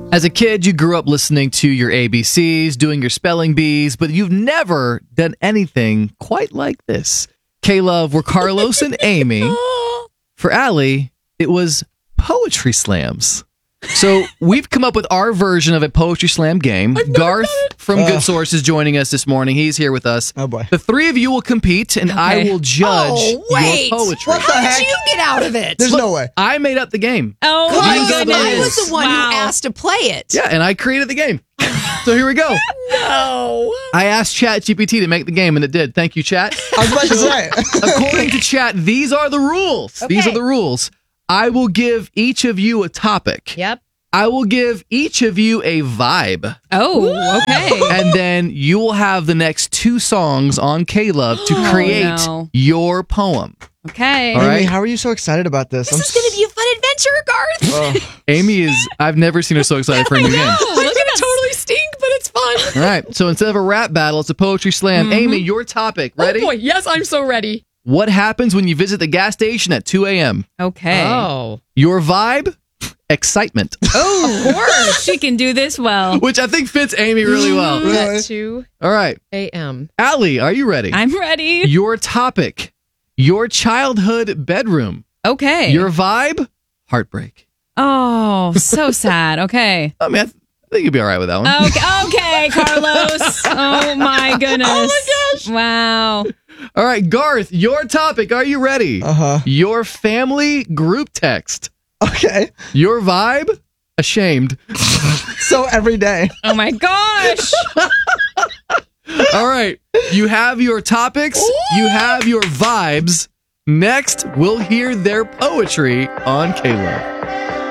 As a kid, you grew up listening to your ABCs, doing your spelling bees, but you've never done anything quite like this. K-Love were Carlos and Amy. For Allie, it was poetry slams. So we've come up with our version of a poetry slam game. Garth from Good Source is joining us this morning. He's here with us. Oh, boy. The three of you will compete, and I will judge your poetry. What the How heck? did you get out of it? There's no way. I made up the game. Oh my goodness. I was the one who asked to play it. Yeah, and I created the game. So here we go. No. I asked ChatGPT to make the game, and it did. Thank you, Chat. I was about to say. According to Chat, these are the rules. These are the rules. I will give each of you a topic. Yep. I will give each of you a vibe. Oh, okay. And then you will have the next two songs on K-Love to create your poem. Okay. All right. Amy, how are you so excited about this? This is going to be a fun adventure, Garth. Amy is, I've never seen her so excited for a new game. It's going to totally stink, but it's fun. All right. So instead of a rap battle, it's a poetry slam. Amy, your topic. Ready? Oh, boy. Yes, I'm so ready. What happens when you visit the gas station at 2 a.m.? Okay. Oh. Your vibe? Excitement. Oh, of course. She can do this well. Which I think fits Amy really well. Really? At 2 All right. a.m. Allie, are you ready? I'm ready. Your topic, your childhood bedroom. Okay. Your vibe, heartbreak. Oh, so sad. Okay. I mean, I think you'll be all right with that one. Okay, Carlos. Oh my goodness. Oh my gosh. Wow. All right, Garth, your topic. Are you ready? Uh-huh. Your family group text. Okay. Your vibe, ashamed. So every day. Oh my gosh. All right. You have your topics. You have your vibes. Next, we'll hear their poetry on K-Love.